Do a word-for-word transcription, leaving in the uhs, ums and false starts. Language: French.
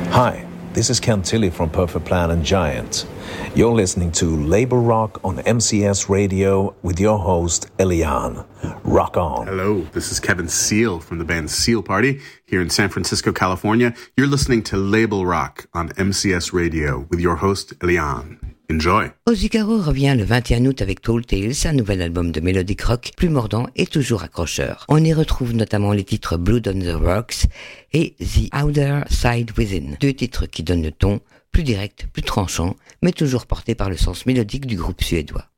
Hi, this is Ken Tilly from Perfect Plan and Giant. You're listening to Labor Rock on M C S Radio with your host, Eliane. Rock on. Hello, this is Kevin Seal from the band Seal Party here in San Francisco, California. You're listening to Label Rock on M C S Radio with your host, Eliane. Enjoy. Ozzy Caro revient le vingt et un août avec Tall Tales, un nouvel album de melodic rock plus mordant et toujours accrocheur. On y retrouve notamment les titres Blood on the Rocks et The Outer Side Within, deux titres qui donnent le ton, plus direct, plus tranchant, mais toujours porté par le sens mélodique du groupe suédois.